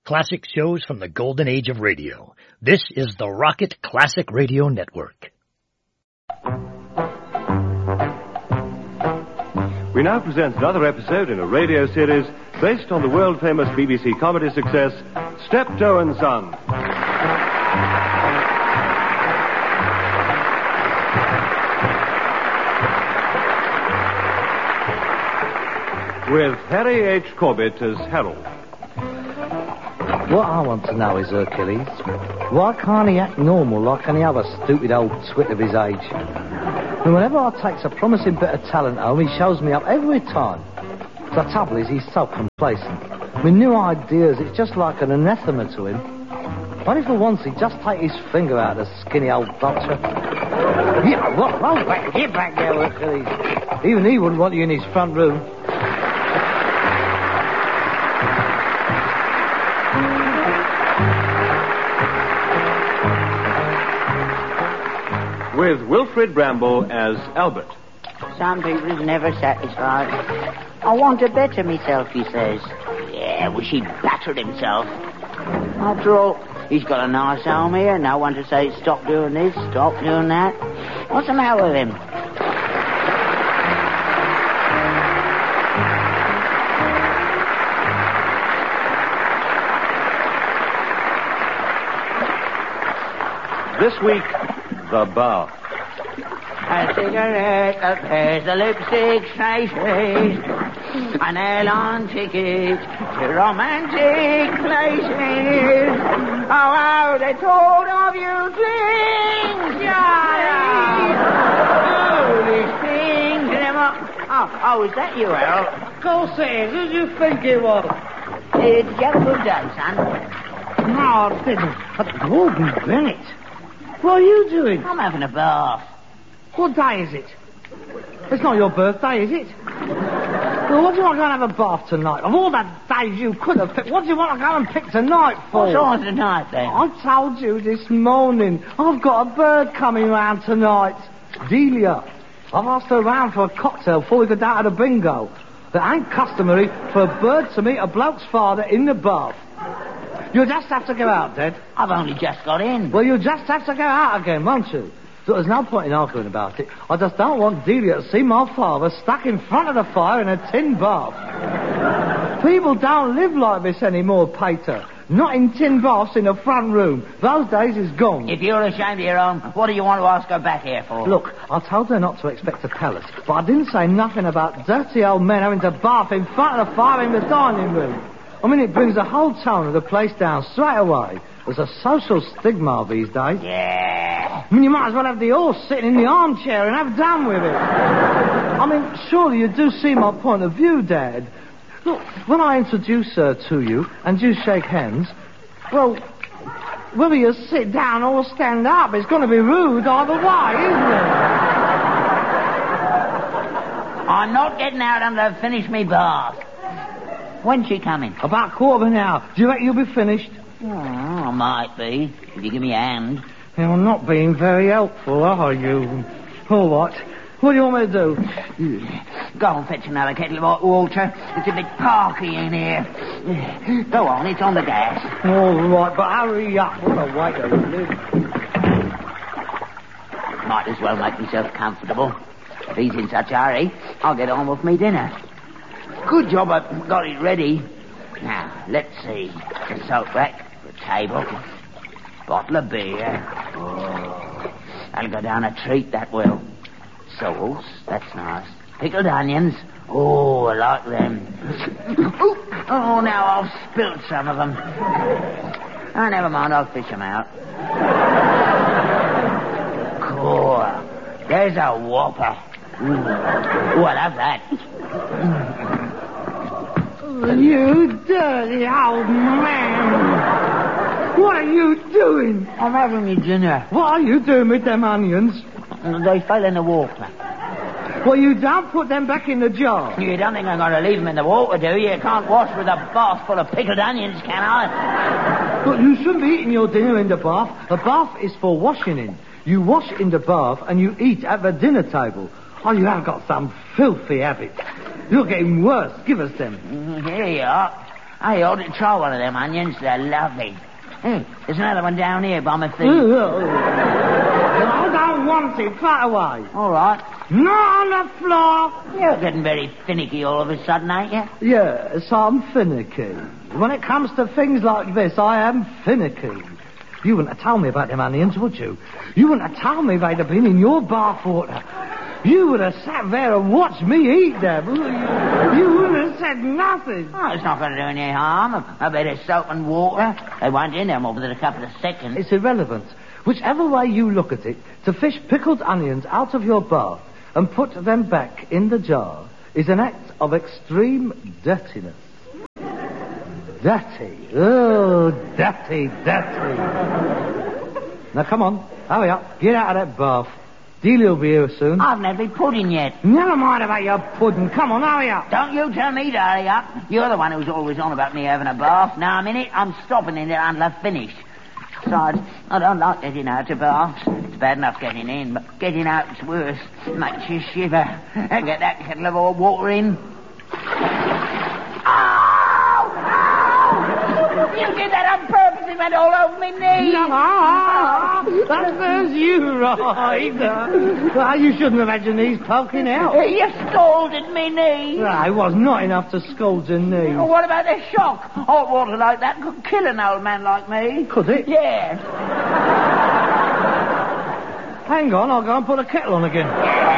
classic shows from the golden age of radio. This is the Rocket Classic Radio Network. We now present another episode in a radio series based on the world-famous BBC comedy success, Steptoe and Son. With Harry H. Corbett as Harold. What I want to know is, Hercules, why can't he act normal like any other stupid old twit of his age? And whenever I takes a promising bit of talent home, he shows me up every time. The trouble is, he's so complacent. With new ideas, it's just like an anathema to him. Only for once, he'd just take his finger out of the skinny old vulture. Yeah, get back there, Hercules. Even he wouldn't want you in his front room. With Wilfred Bramble as Albert. Some people is never satisfied. I want to better myself, he says. Yeah, wish he'd battered himself. After all, he's got a nice home here. No one to say, stop doing this, stop doing that. What's the matter with him? This week, the bath. A cigarette, a pair of lipstick traces, an airline ticket to romantic places. Oh, how they told of you things, Johnny. Oh, these things. Oh, is that you, Harold? Of course it is. Who do you think it was? Did you have a good day, son? No, I didn't. But Gordon Bennett. What are you doing? I'm having a bath. What day is it? It's not your birthday, is it? Well, what do you want to go and have a bath tonight? Of all the days you could have picked, what do you want to go and pick tonight for? What's on tonight, then? I told you this morning. I've got a bird coming round tonight. Delia. I've asked her round for a cocktail before we go down to the bingo. It ain't customary for a bird to meet a bloke's father in the bath. You'll just have to go out, Dad. I've only just got in. Well, you'll just have to go out again, won't you? So there's no point in arguing about it. I just don't want Delia to see my father stuck in front of the fire in a tin bath. People don't live like this anymore, Pater. Not in tin baths in the front room. Those days is gone. If you're ashamed of your own, what do you want to ask her back here for? Look, I told her not to expect a palace, but I didn't say nothing about dirty old men having to bath in front of the fire in the dining room. I mean, it brings the whole tone of the place down straight away. There's a social stigma these days. Yeah. I mean, you might as well have the horse sitting in the armchair and have done with it. I mean, surely you do see my point of view, Dad. Look, when I introduce her to you and you shake hands, well, whether you sit down or stand up, it's going to be rude either way, isn't it? I'm not getting out until I've finished me bath. When's she coming? About 1/4 Do you reckon you'll be finished? Oh, I might be, if you give me a hand. You're not being very helpful, are you? All right. What do you want me to do? Go and fetch another kettle of hot water. It's a bit parky in here. Go on, it's on the gas. All right, but hurry up. What a way to live. Might as well make myself comfortable. If he's in such a hurry, I'll get on with me dinner. Good job I've got it ready. Now, let's see. The soap rack, the table, bottle of beer. Oh, that'll go down a treat, that will. Sauce, that's nice. Pickled onions. Oh, I like them. Oh, now I've spilt some of them. Oh, never mind, I'll fish them out. Cool. There's a whopper. Oh, I'll have that. You dirty old man. What are you doing? I'm having me dinner. What are you doing with them onions? They fell in the water. Well, you don't put them back in the jar. You don't think I'm going to leave them in the water, do you? You can't wash with a bath full of pickled onions, can I? But you shouldn't be eating your dinner in the bath. A bath is for washing in. You wash in the bath and you eat at the dinner table. Oh, you have got some filthy habits. You're getting worse. Give us them. Here you are. Hey, you ought to try one of them onions. They're lovely. Hey, there's another one down here by my feet. I don't want it. Put away. All right. Not on the floor. You're getting very finicky all of a sudden, ain't you? Yes, I'm finicky. When it comes to things like this, I am finicky. You wouldn't have told me about them onions, would you? You wouldn't have told me they'd have been in your bathwater. You would have sat there and watched me eat them. You wouldn't have said nothing. Oh, it's not going to do any harm. A bit of soap and water. They won't in there more than a couple of seconds. It's irrelevant. Whichever way you look at it, to fish pickled onions out of your bath and put them back in the jar is an act of extreme dirtiness. Dirty. Oh, dirty. Now, come on. Hurry up. Get out of that bath. Delia will be here soon. I've never been pudding yet. Never mind about your pudding. Come on, hurry up. Don't you tell me to hurry up. You're the one who's always on about me having a bath. Now, a minute, I'm stopping in there until I've finished. Besides, I don't like getting out of baths. It's bad enough getting in, but getting out is worse. It makes you shiver. And get that kettle of hot water in. You did that on purpose. It went all over me knee. That serves you right. You shouldn't have had your knees poking out. You scalded me knee. It was not enough to scald your knees. Well, what about the shock? Hot water like that could kill an old man like me. Could it? Yeah. Hang on, I'll go and put a kettle on again.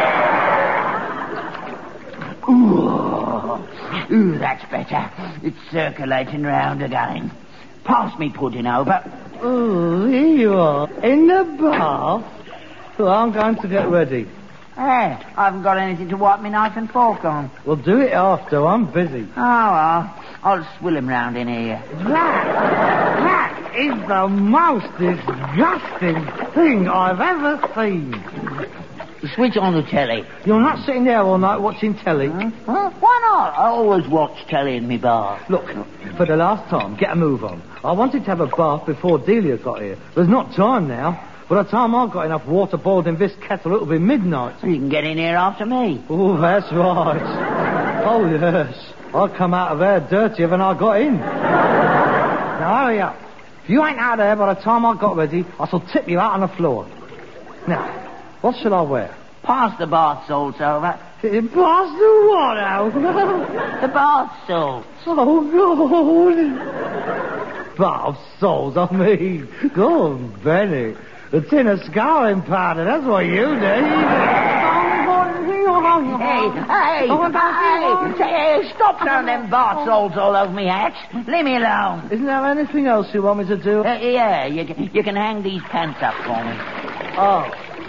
Ooh, that's better. It's circulating round again. Pass me pudding over. Oh, here you are. In the bath? Well, I'm going to get ready. Hey, I haven't got anything to wipe my knife and fork on. Well, do it after. I'm busy. Oh, well, I'll swill him round in here. That is the most disgusting thing I've ever seen. Switch on the telly. You're not sitting there all night watching telly? Huh? Why not? I always watch telly in my bath. Look, for the last time, get a move on. I wanted to have a bath before Delia got here. There's not time now. By the time I've got enough water boiled in this kettle, it'll be midnight. You can get in here after me. Oh, that's right. Oh, yes. I'll come out of there dirtier than I got in. Now, hurry up. If you ain't out of there by the time I got ready, I shall tip you out on the floor. Now, what shall I wear? Pass the bath salts over. Pass the what out? The bath salts. Oh, God. Bath salts, I mean. Go on, Benny. A tin of scouring powder, that's what you need. Hey, stop throwing them bath salts all over me hat. Leave me alone. Isn't there anything else you want me to do? Yeah, you can hang these pants up for me. Oh.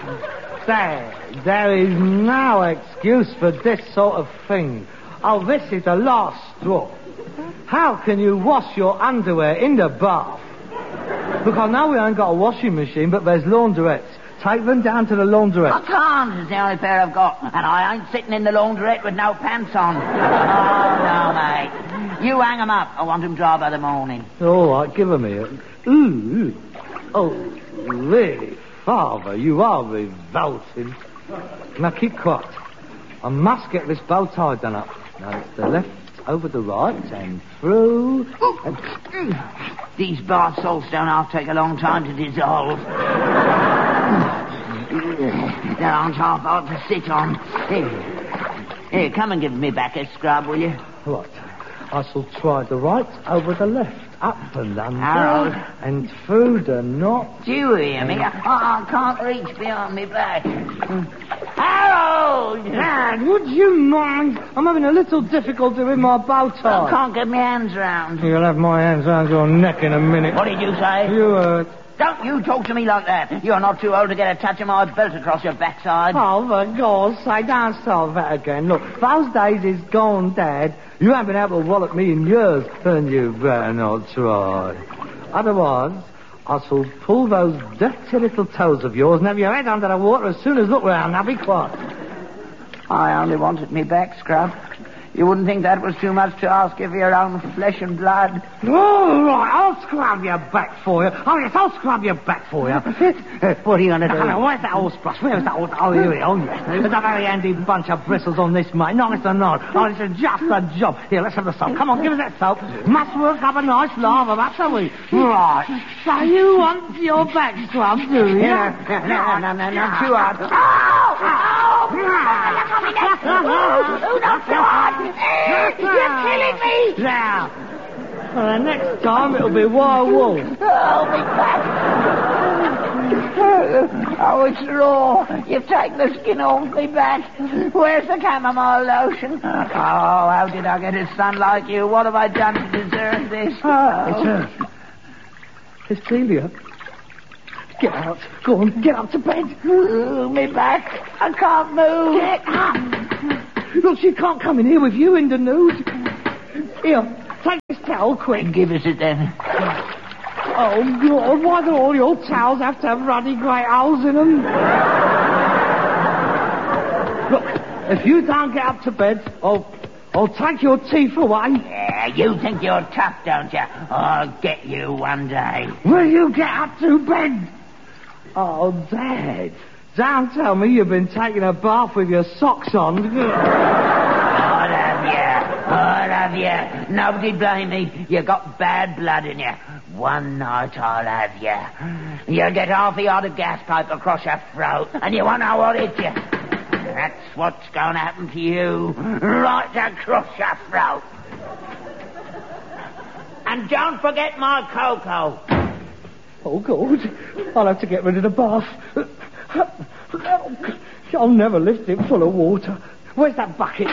There is no excuse for this sort of thing. Oh, this is the last straw. How can you wash your underwear in the bath? Look, I know we ain't got a washing machine, but there's laundrettes. Take them down to the laundrette. I can't. It's the only pair I've got. And I ain't sitting in the laundrette with no pants on. Oh, no, mate. You hang them up. I want them dry by the morning. All right, give them here. Ooh. Oh, really? Father, you are revolting. Now, keep quiet. I must get this bow tie done up. Now, it's the left over the right and through. These bath salts don't half take a long time to dissolve. They aren't half hard to sit on. Here, come and give me back a scrub, will you? Right. I shall try the right over the left. Up and under. Harold. And through the knot. Do you hear me? I can't reach behind me back. Harold! Dad, would you mind? I'm having a little difficulty with my bow tie. I can't get my hands round. You'll have my hands around your neck in a minute. What did you say? You heard. Don't you talk to me like that. You're not too old to get a touch of my belt across your backside. Oh, for God's sake, don't start that again. Look, those days is gone, Dad. You haven't been able to wallop me in years, and you better not try. Otherwise, I shall pull those dirty little toes of yours and have your head under the water as soon as look round. Now, be quiet. I only wanted me back scrub. You wouldn't think that was too much to ask of your own flesh and blood? All right, I'll scrub your back for you. Oh, yes, I'll scrub your back for you. What are you going to do? Now, where's that horse brush? Where's that horse? Oh, here it is. Oh, yes. There's a very handy bunch of bristles on this, mate. Nice and nice. Oh, this is just a job. Here, let's have the soap. Come on, give us that soap. Must work up a nice lather, that's how we. Right. So you want your back scrubbed, do you? No, too hard. Not too hard. You're killing me. Now, for the next time, it'll be wild wool. Oh, me back. Oh, it's raw. You've taken the skin off me back. Where's the chamomile lotion? Oh, how did I get a son like you? What have I done to deserve this? Oh. It's Delia. Get out. Go on, get up to bed. Me back. I can't move. Get up. Look, she can't come in here with you in the nude. Here, take this towel, quick. Give us it then. Oh, God, why do all your towels have to have ruddy great holes in them? Look, if you don't get up to bed, I'll take your teeth away. Yeah, you think you're tough, don't you? I'll get you one day. Will you get up to bed? Oh, Dad, don't tell me you've been taking a bath with your socks on. All of you. Nobody blame me. You got bad blood in you. One night I'll have you. You'll get half a yard of gas pipe across your throat, and you won't know what hit you. That's what's going to happen to you, right across your throat. And don't forget my cocoa. Oh, God. I'll have to get rid of the bath. I'll never lift it full of water. Where's that bucket?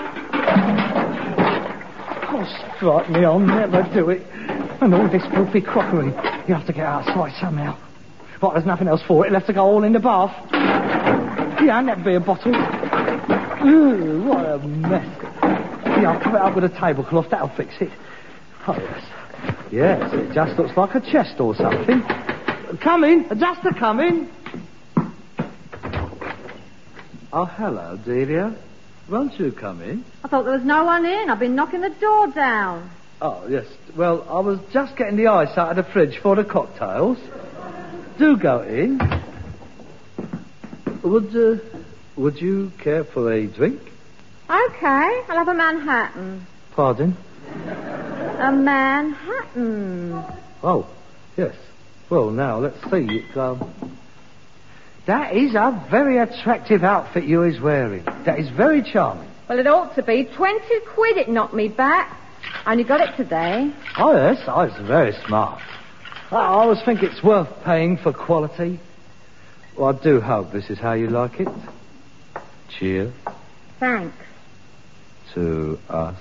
Oh, strike me, I'll never do it. And all this filthy crockery. You have to get outside somehow. But there's nothing else for it. It'll have to go all in the bath. Yeah, and that beer bottle. Ooh, what a mess. Yeah, I'll cover it up with a tablecloth. That'll fix it. Oh, yes. Yes, it just looks like a chest or something. Come in. Adjuster, come in. Oh, hello, Delia. Won't you come in? I thought there was no one in. I've been knocking the door down. Oh, yes. Well, I was just getting the ice out of the fridge for the cocktails. Do go in. Would you care for a drink? Okay, I'll have a Manhattan. Pardon? A Manhattan. Oh, yes. Well, now, let's see. That is a very attractive outfit you is wearing. That is very charming. Well, it ought to be. 20 quid it knocked me back. I only got it today. Oh, yes. Oh, it's very smart. I always think it's worth paying for quality. Well, I do hope this is how you like it. Cheers. Thanks. To us.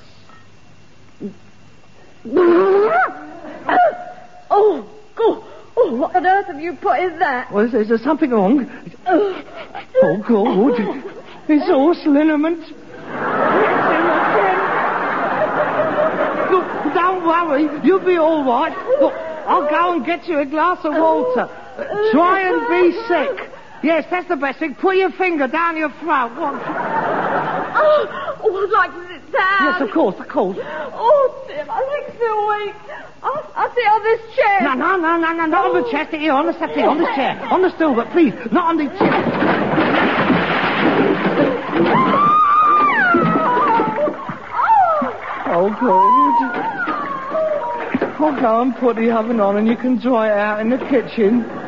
Oh, what on earth have you put in that? Well, is there something wrong? Oh, God. It's horse liniment. Look, don't worry. You'll be all right. Look, I'll go and get you a glass of water. Try and be sick. Yes, that's the best thing. Put your finger down your throat. Oh, I'd like to sit down. Yes, of course. Oh, dear, my legs feel weak. I'll sit on this chair. No, not on the chair. Sit here, on the settee, on this chair. On the stool, but please, not on the chair. Oh, God. I'll go and put the oven on and you can dry it out in the kitchen.